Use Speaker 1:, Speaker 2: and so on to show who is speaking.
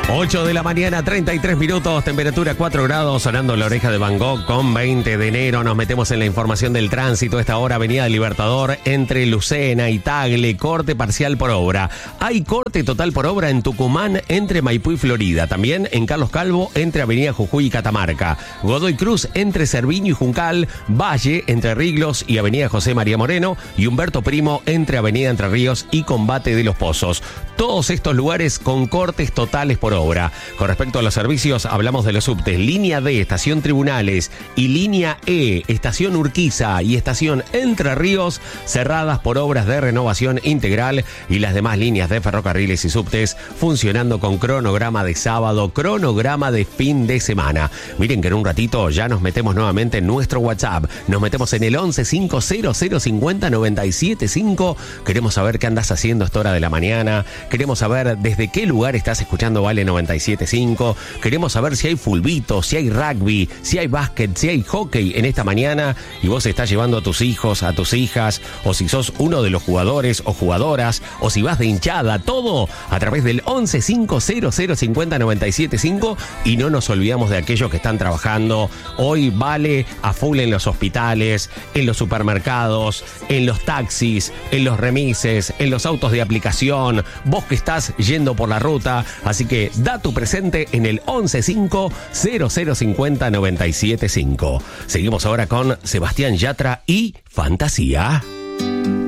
Speaker 1: 8 de la mañana, 33 minutos, temperatura 4 grados, sonando La Oreja de Van Gogh con 20 de enero. Nos metemos en la información del tránsito. Esta hora, Avenida del Libertador, entre Lucena y Tagle, corte parcial por obra. Hay corte total por obra en Tucumán, entre Maipú y Florida. También en Carlos Calvo, entre Avenida Jujuy y Catamarca. Godoy Cruz, entre Cerviño y Juncal. Valle, entre Riglos y Avenida José María Moreno. Y Humberto Primo, entre Avenida Entre Ríos y Combate de los Pozos. Todos estos lugares con cortes totales por obra. Con respecto a los servicios, hablamos de los subtes Línea D, Estación Tribunales, y Línea E, Estación Urquiza y Estación Entre Ríos, cerradas por obras de renovación integral, y las demás líneas de ferrocarriles y subtes funcionando con cronograma de sábado, cronograma de fin de semana. Miren que en un ratito ya nos metemos nuevamente en nuestro WhatsApp. Nos metemos en el 1150050975. Queremos saber qué andas haciendo a esta hora de la mañana. Queremos saber desde qué lugar estás escuchando Vale 97.5. Queremos saber si hay fulbito, si hay rugby, si hay básquet, si hay hockey en esta mañana y vos estás llevando a tus hijos, a tus hijas, o si sos uno de los jugadores o jugadoras, o si vas de hinchada, todo a través del 1150050975. Y no nos olvidamos de aquellos que están trabajando. Hoy Vale a full en los hospitales, en los supermercados, en los taxis, en los remises, en los autos de aplicación. Vos que estás yendo por la ruta, así que da tu presente en el 1150050975. Seguimos ahora con Sebastián Yatra y Fantasía.